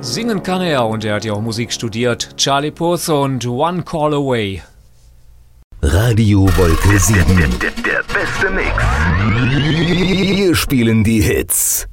Singen kann er und er hat ja auch Musik studiert. Charlie Puth und One Call Away. Radio Wolke 7. Der beste Mix. Wir spielen die Hits.